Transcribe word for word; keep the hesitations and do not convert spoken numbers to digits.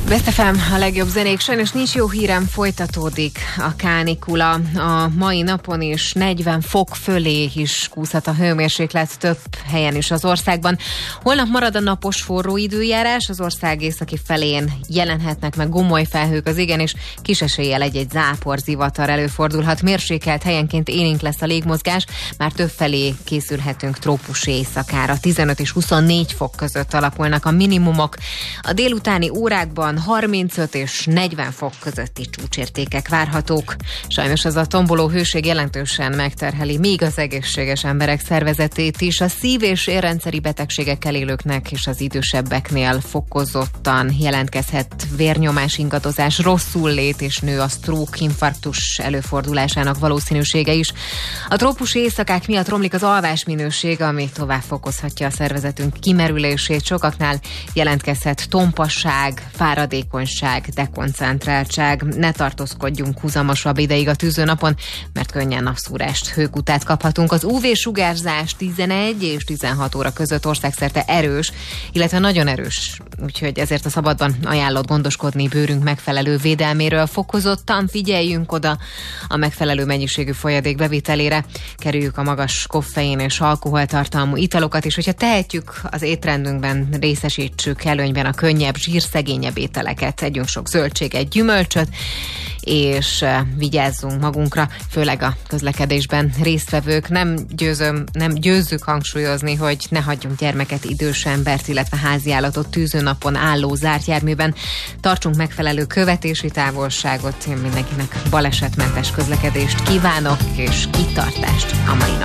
Best ef em, a legjobb zenék. Sajnos nincs jó hírem, folytatódik a kánikula. A mai napon is negyven fok fölé is kúszhat a hőmérséklet több helyen is az országban. Holnap marad a napos forró időjárás, az ország északi felén jelenhetnek meg gomoly felhők az igen, és kis eséllyel egy-egy zápor, zivatar előfordulhat. Mérsékelt helyenként élénk lesz a légmozgás, már több felé készülhetünk trópusi éjszakára. tizenöt és huszonnégy fok között alakulnak a minimumok. A délutáni órákban harmincöt és negyven fok közötti csúcsértékek várhatók. Sajnos ez a tomboló hőség jelentősen megterheli még az egészséges emberek szervezetét is. A szív- és érrendszeri betegségekkel élőknek és az idősebbeknél fokozottan jelentkezhet vérnyomás ingadozás, rosszullét, és nő a stroke, infarktus előfordulásának valószínűsége is. A trópusi éjszakák miatt romlik az alvásminőség, ami tovább fokozhatja a szervezetünk kimerülését. Sokaknál jelentkezhet tompasság, fáradékonyság, dekoncentráltság. Ne tartózkodjunk húzamosabb ideig a tűzőnapon, mert könnyen napszúrást, hőkutát kaphatunk. Az ú vé-sugárzás tizenegy és tizenhat óra között országszerte erős, illetve nagyon erős, úgyhogy ezért a szabadban ajánlott gondoskodni bőrünk megfelelő védelméről. Fokozottan figyeljünk oda a megfelelő mennyiségű folyadék bevitelére, kerüljük a magas koffein és alkoholtartalmú italokat, és hogyha tehetjük, az étrendünkben részesítsük előnyben a könnyebb, zsírszegényebb ételeket, együnk sok zöldséget, gyümölcsöt, és vigyázzunk magunkra, főleg a közlekedésben résztvevők. Nem győzöm, nem győzzük hangsúlyozni, hogy ne hagyjunk gyermeket, idős embert, illetve háziállatot tűzőnapon álló zárt járműben. Tartsunk megfelelő követési távolságot. Én mindenkinek balesetmentes közlekedést kívánok, és kitartást a mai nap.